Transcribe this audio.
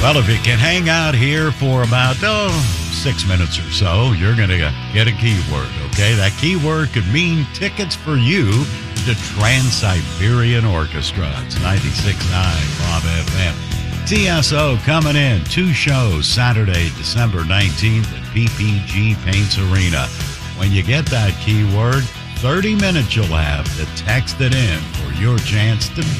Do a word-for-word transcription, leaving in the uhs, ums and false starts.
Well, if you can hang out here for about, oh, six minutes or so, you're going to get a keyword, okay? That keyword could mean tickets for you to Trans-Siberian Orchestra. It's ninety-six point nine Bob F M. T S O coming in. Two shows Saturday, December nineteenth at P P G Paints Arena. When you get that keyword, thirty minutes you'll have to text it in for your chance to